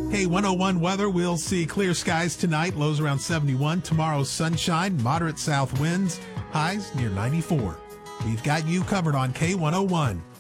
K101 weather. We'll see clear skies tonight, lows around 71. Tomorrow, sunshine, moderate south winds, highs near 94. We've got you covered on K101.